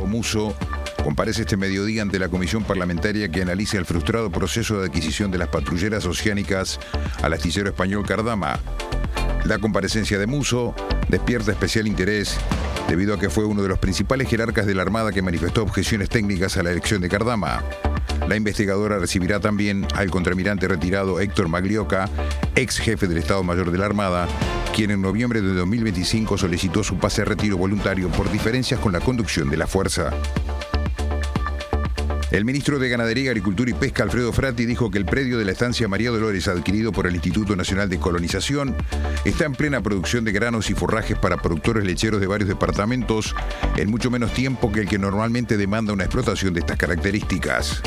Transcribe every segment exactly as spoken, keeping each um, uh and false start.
Musso comparece este mediodía ante la comisión parlamentaria que analiza el frustrado proceso de adquisición de las patrulleras oceánicas al astillero español Cardama. La comparecencia de Musso despierta especial interés debido a que fue uno de los principales jerarcas de la Armada que manifestó objeciones técnicas a la elección de Cardama. La investigadora recibirá también al contraalmirante retirado Héctor Maglioca, ex jefe del Estado Mayor de la Armada, quien en noviembre de dos mil veinticinco solicitó su pase a retiro voluntario por diferencias con la conducción de la fuerza. El ministro de Ganadería, Agricultura y Pesca, Alfredo Frati, dijo que el predio de la estancia María Dolores, adquirido por el Instituto Nacional de Colonización, está en plena producción de granos y forrajes para productores lecheros de varios departamentos en mucho menos tiempo que el que normalmente demanda una explotación de estas características.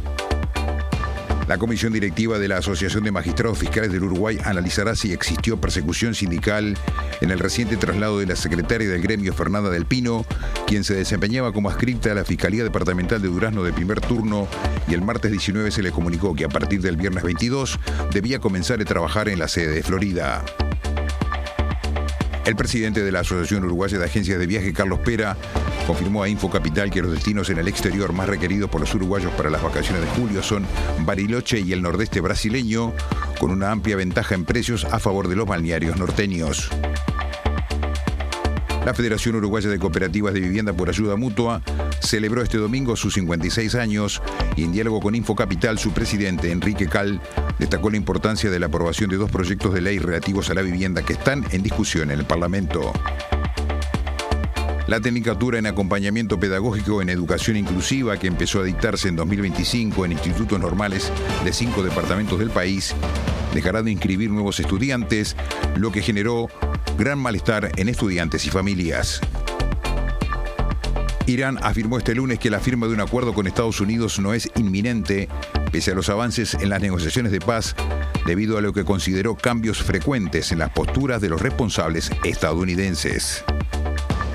La comisión directiva de la Asociación de Magistrados Fiscales del Uruguay analizará si existió persecución sindical en el reciente traslado de la secretaria del gremio, Fernanda del Pino, quien se desempeñaba como adscripta a la Fiscalía Departamental de Durazno de primer turno, y el martes diecinueve se le comunicó que a partir del viernes veintidós debía comenzar a trabajar en la sede de Florida. El presidente de la Asociación Uruguaya de Agencias de Viaje, Carlos Pera, confirmó a Infocapital que los destinos en el exterior más requeridos por los uruguayos para las vacaciones de julio son Bariloche y el nordeste brasileño, con una amplia ventaja en precios a favor de los balnearios norteños. La Federación Uruguaya de Cooperativas de Vivienda por Ayuda Mutua celebró este domingo sus cincuenta y seis años y en diálogo con Infocapital, su presidente, Enrique Cal, destacó la importancia de la aprobación de dos proyectos de ley relativos a la vivienda que están en discusión en el Parlamento. La Tecnicatura en Acompañamiento Pedagógico en Educación Inclusiva, que empezó a dictarse en dos mil veinticinco en institutos normales de cinco departamentos del país, dejará de inscribir nuevos estudiantes, lo que generó gran malestar en estudiantes y familias. Irán afirmó este lunes que la firma de un acuerdo con Estados Unidos no es inminente, pese a los avances en las negociaciones de paz, debido a lo que consideró cambios frecuentes en las posturas de los responsables estadounidenses.